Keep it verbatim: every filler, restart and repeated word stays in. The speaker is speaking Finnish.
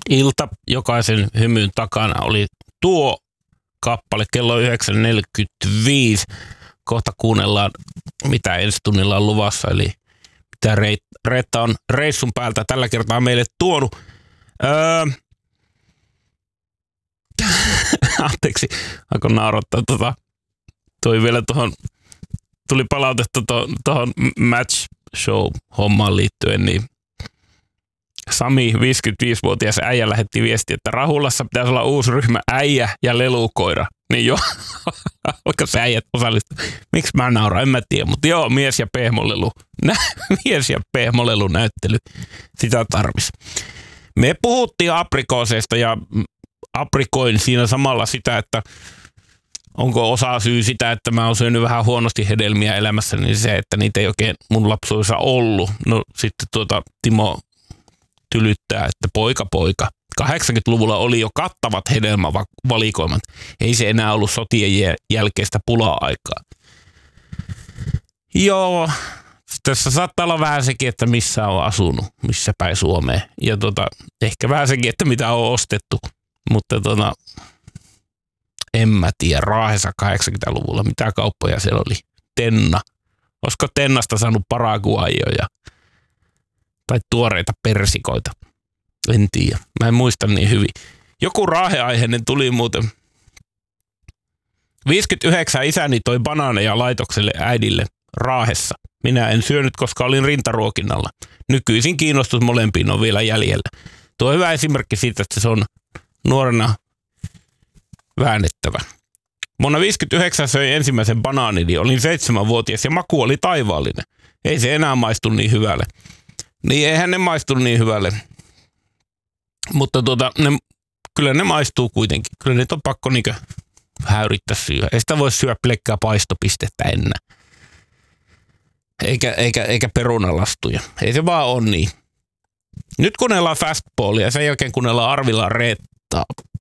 ilta jokaisen hymyn takana oli tuo kappale kello yhdeksän neljäkymmentäviisi. Kohta kuunnellaan, mitä ensi tunnilla on luvassa, eli mitä Reetta on reissun päältä tällä kertaa meille tuonut. Öö, anteeksi, alkoi naurattaa tota, toi vielä tuohon, tuli palautetta tuohon match show hommaan liittyen, niin Sami, viisikymmentäviisivuotias äijä, lähetti viestiä, että Rahulassa pitäisi olla uusi ryhmä äijä ja lelukoira. Niin joo, vaikka se äijät osallistuu. Miksi mä nauran, en mä tiedä, mutta joo, mies ja pehmolelu, mies ja pehmolelu näyttely, sitä tarvis. Me puhuttiin aprikooseista ja aprikoin siinä samalla sitä, että onko osa syy sitä, että mä oon syönyt vähän huonosti hedelmiä elämässä, niin se, että niitä ei oikein mun lapsuudessa ollut. No sitten tuota Timo tylyttää, että poika poika. kahdeksankymmentäluvulla oli jo kattavat hedelmävalikoimat. Ei se enää ollut sotien jälkeistä pula-aikaa. Joo, tässä saattaa olla vähän sekin, että missä on asunut, missä päin Suomeen. Ja tota, ehkä vähän sekin, että mitä on ostettu. Mutta tota, en mä tiedä, Raahessa kahdeksankymmentäluvulla, mitä kauppoja siellä oli. Tenna. Olisiko Tennasta saanut paraguajoja? Tai tuoreita persikoita. En tiedä. Mä en muista niin hyvin. Joku raaheaiheinen tuli muuten. viisikymmentäyhdeksän isäni toi banaaneja laitokselle äidille Raahessa. Minä en syönyt, koska olin rintaruokinnalla. Nykyisin kiinnostus molempiin on vielä jäljellä. Tuo on hyvä esimerkki siitä, että se on nuorena väännettävä. Vuonna viisikymmentäyhdeksän söin ensimmäisen banaanini. Olin seitsemänvuotias ja maku oli taivaallinen. Ei se enää maistu niin hyvälle. Niin eihän ne maistu niin hyvälle. Mutta tuota, ne, kyllä ne maistuu kuitenkin. Kyllä ne on pakko niinkö vähän yrittää syödä. Ei sitä voi syödä pelkkää paistopistettä enää. Eikä, eikä, eikä perunalastuja. Ei se vaan ole niin. Nyt kuunnellaan Fastballia ja sen jälkeen kuunnellaan Arvilla Reettaa.